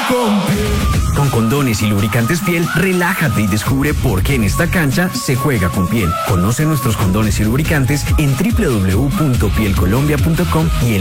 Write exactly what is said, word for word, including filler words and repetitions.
con Piel. Con condones y lubricantes Piel, relájate y descubre por qué en esta cancha se juega con Piel. Conoce nuestros condones y lubricantes en doble u doble u doble u punto piel colombia punto com y en